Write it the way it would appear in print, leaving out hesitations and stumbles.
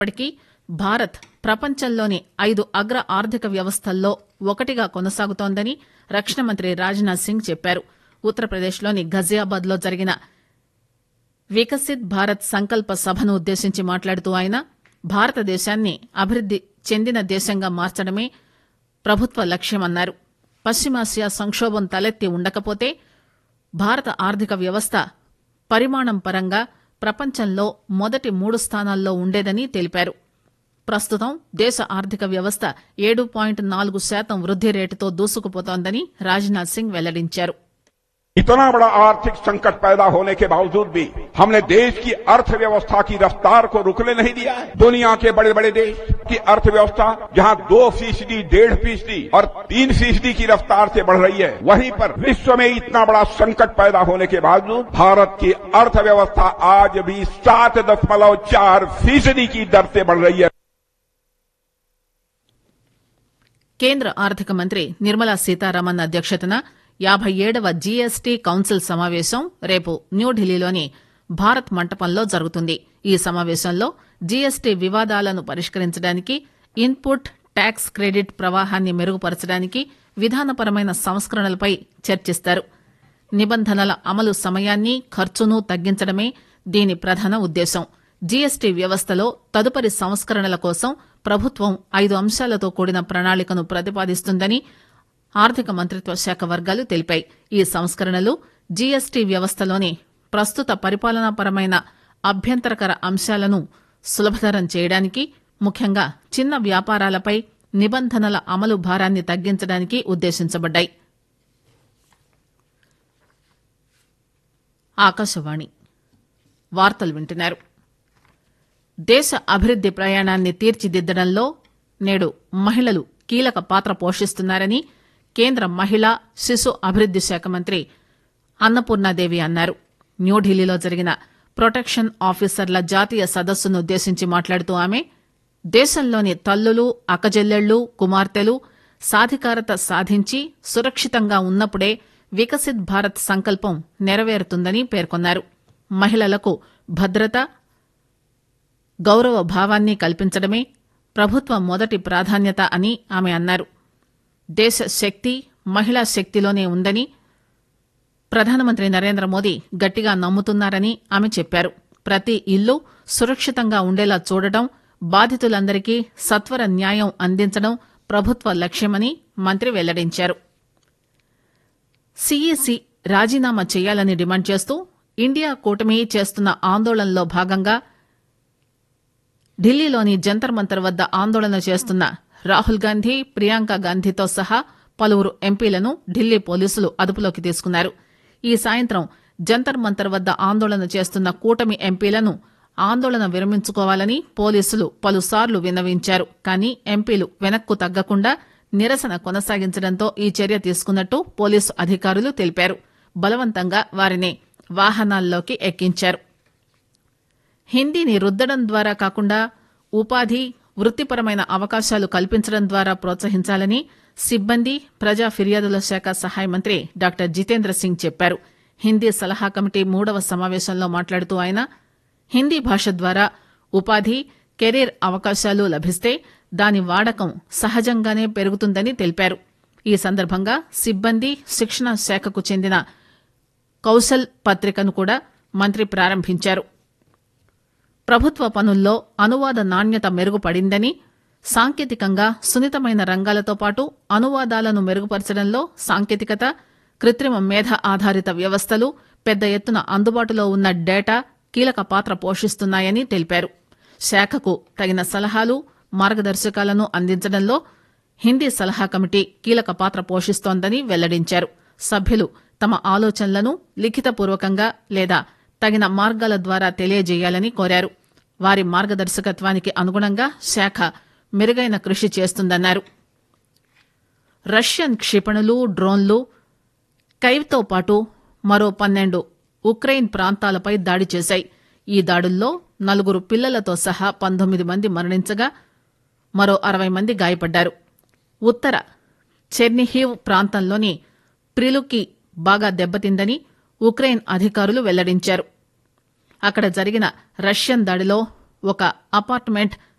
ఇప్పటికీ భారత్ ప్రపంచంలోని 5 అగ్ర ఆర్థిక వ్యవస్థల్లో ఒకటిగా కొనసాగుతోందని రక్షణ మంత్రి రాజ్నాథ్ సింగ్ చెప్పారు. ఉత్తరప్రదేశ్లోని ఘజియాబాద్ లో జరిగిన వికసిత్ భారత్ సంకల్ప సభను ఉద్దేశించి మాట్లాడుతూ ఆయన భారతదేశాన్ని అభివృద్ది చెందిన దేశంగా మార్చడమే ప్రభుత్వ లక్ష్యమన్నారు. పశ్చిమాసియా సంక్షోభం తలెత్తి ఉండకపోతే భారత ఆర్థిక వ్యవస్థ పరిమాణం పరంగా ప్రపంచంలో మొదటి 3 స్థానాల్లో ఉండేదని తెలిపారు. ప్రస్తుతం దేశ ఆర్థిక వ్యవస్థ 7.4% వృద్ది రేటుతో దూసుకుపోతోందని రాజ్నాథ్ సింగ్ వెల్లడించారు. इतना बड़ा आर्थिक संकट पैदा होने के बावजूद भी हमने देश की अर्थव्यवस्था की रफ्तार को रुकने नहीं दिया है। दुनिया के बड़े बड़े देश की अर्थव्यवस्था जहां 2%, 1.5% और 3% की रफ्तार से बढ़ रही है, वहीं पर विश्व में इतना बड़ा संकट पैदा होने के बावजूद भारत की अर्थव्यवस्था आज भी 7.4% की दर से बढ़ रही है. కేంద్ర ఆర్థిక మంత్రి నిర్మలా సీతారామన్ అధ్యక్షతన 57వ జీఎస్టీ కౌన్సిల్ సమావేశం రేపు న్యూఢిల్లీలోని భారత్ మంటపంలో జరుగుతుంది. ఈ సమావేశంలో జీఎస్టీ వివాదాలను పరిష్కరించడానికి, ఇన్పుట్ ట్యాక్స్ క్రెడిట్ ప్రవాహాన్ని మెరుగుపరచడానికి విధానపరమైన సంస్కరణలపై చర్చిస్తారు. నిబంధనల అమలు సమయాన్ని, ఖర్చును తగ్గించడమే దీని ప్రధాన ఉద్దేశం. జీఎస్టీ వ్యవస్థలో తదుపరి సంస్కరణల కోసం ప్రభుత్వం 5 అంశాలతో కూడిన ప్రణాళికను ప్రతిపాదిస్తుందని ఆర్థిక మంత్రిత్వ శాఖ వర్గాలు తెలిపాయి. ఈ సంస్కరణలు జీఎస్టీ వ్యవస్థలోని ప్రస్తుత పరిపాలనాపరమైన అభ్యంతరకర అంశాలను సులభతరం చేయడానికి, ముఖ్యంగా చిన్న వ్యాపారాలపై నిబంధనల అమలు భారాన్ని తగ్గించడానికి ఉద్దేశించబడ్డాయి. ఆకాశవాణి వార్తలు వింటున్నారు. దేశ అభివృద్ది ప్రయాణాన్ని తీర్చిదిద్దడంలో నేడు మహిళలు కీలక పాత్ర పోషిస్తున్నారని కేంద్ర మహిళా శిశు అభివృద్ది శాఖ మంత్రి అన్నపూర్ణాదేవి అన్నారు. న్యూఢిల్లీలో జరిగిన ప్రొటెక్షన్ ఆఫీసర్ల జాతీయ సదస్సును ఉద్దేశించి మాట్లాడుతూ ఆమె దేశంలోని తల్లులు, అక్కజెల్లెళ్లు, కుమార్తెలు సాధికారత సాధించి సురక్షితంగా ఉన్నప్పుడే వికసిత్ భారత్ సంకల్పం నెరవేరుతుందని పేర్కొన్నారు. మహిళలకు భద్రత, గౌరవ భావాన్ని కల్పించడమే ప్రభుత్వ మొదటి ప్రాధాన్యత అని ఆమె అన్నారు. దేశ శక్తి మహిళా శక్తిలోనే ఉందని ప్రధానమంత్రి నరేంద్ర మోదీ గట్టిగా నమ్ముతున్నారని ఆమె చెప్పారు. ప్రతి ఇల్లు సురక్షితంగా ఉండేలా చూడటం, బాధితులందరికీ సత్వర న్యాయం అందించడం ప్రభుత్వ లక్ష్యమని మంత్రి వెల్లడించారు. సీఈసీ రాజీనామా చేయాలని డిమాండ్ చేస్తూ ఇండియా కూటమి చేస్తున్న ఆందోళనలో భాగంగా ఢిల్లీలోని జంతర్ మంతర్ వద్ద ఆందోళన చేస్తున్న రాహుల్ గాంధీ, ప్రియాంక గాంధీతో సహా పలువురు ఎంపీలను ఢిల్లీ పోలీసులు అదుపులోకి తీసుకున్నారు. ఈ సాయంత్రం జంతర్ మంతర్ వద్ద ఆందోళన చేస్తున్న కూటమి ఎంపీలను ఆందోళన విరమించుకోవాలని పోలీసులు పలుసార్లు విన్నవించారు. కానీ ఎంపీలు వెనక్కు తగ్గకుండా నిరసన కొనసాగించడంతో ఈ చర్య తీసుకున్నట్టు పోలీసు అధికారులు తెలిపారు. బలవంతంగా వారిని వాహనాల్లోకి ఎక్కించారు. హిందీని రుద్దడం ద్వారా కాకుండా ఉపాధి, వృత్తిపరమైన అవకాశాలు కల్పించడం ద్వారా ప్రోత్సహించాలని సిబ్బంది, ప్రజా ఫిర్యాదుల శాఖ సహాయ మంత్రి డాక్టర్ జితేంద్ర సింగ్ చెప్పారు. హిందీ సలహా కమిటీ 3వ సమావేశంలో మాట్లాడుతూ ఆయన హిందీ భాష ద్వారా ఉపాధి, కెరీర్ అవకాశాలు లభిస్తే దాని వాడకం సహజంగానే పెరుగుతుందని తెలిపారు. ఈ సందర్భంగా సిబ్బంది శిక్షణ శాఖకు చెందిన కౌశల్ పత్రికను కూడా మంత్రి ప్రారంభించారు. ప్రభుత్వ పనుల్లో అనువాద నాణ్యత మెరుగుపడిందని, సాంకేతికంగా సున్నితమైన రంగాలతో పాటు అనువాదాలను మెరుగుపరచడంలో సాంకేతికత, కృత్రిమ మేధ ఆధారిత వ్యవస్థలు, పెద్ద ఎత్తున అందుబాటులో ఉన్న డేటా కీలక పాత్ర పోషిస్తున్నాయని తెలిపారు. శాఖకు తగిన సలహాలు, మార్గదర్శకాలను అందించడంలో హిందీ సలహా కమిటీ కీలక పాత్ర పోషిస్తోందని వెల్లడించారు. సభ్యులు తమ ఆలోచనలను లిఖితపూర్వకంగా లేదా తగిన మార్గాల ద్వారా తెలియజేయాలని కోరారు. వారి మార్గదర్శకత్వానికి అనుగుణంగా శాఖ మెరుగైన కృషి చేస్తుందన్నారు. రష్యన్ క్షిపణులు, డ్రోన్లు, కైవ్తో పాటు మరో 12 ఉక్రెయిన్ ప్రాంతాలపై దాడి చేశాయి. ఈ దాడుల్లో 4 పిల్లలతో సహా 19 మంది మరణించగా మరో 60 మంది గాయపడ్డారు. ఉత్తర చెర్నిహివ్ ప్రాంతంలోని ప్రిలుకి బాగా దెబ్బతిందని ఉక్రెయిన్ అధికారులు వెల్లడించారు. అక్కడ జరిగిన రష్యన్ దాడిలో ఒక అపార్ట్మెంట్